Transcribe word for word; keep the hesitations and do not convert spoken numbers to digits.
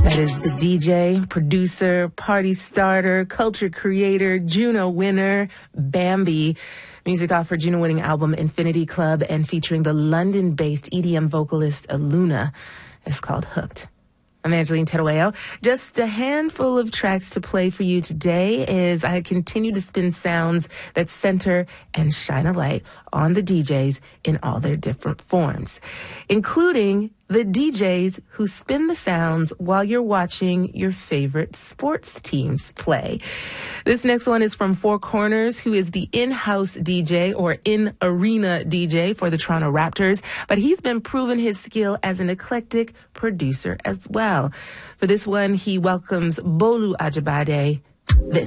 That is the D J, producer, party starter, culture creator, Juno winner, Bambi. Music off her Juno-winning album Infinity Club and featuring the London-based E D M vocalist Aluna. It's called Hooked. I'm Angeline Terueo. Just a handful of tracks to play for you today as I continue to spin sounds that center and shine a light on the D Js in all their different forms, including the D Js who spin the sounds while you're watching your favorite sports teams play. This next one is from Four Corners, who is the in-house D J or in-arena D J for the Toronto Raptors, but he's been proving his skill as an eclectic producer as well. For this one, he welcomes Bolu Ajibade. This